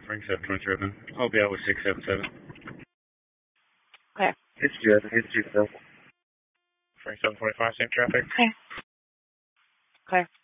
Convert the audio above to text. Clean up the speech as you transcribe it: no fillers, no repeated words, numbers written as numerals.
Frank 727. I'll be out with 677. Okay. It's Jeff. It's Jeff. Frank 725, same traffic. Okay. Okay.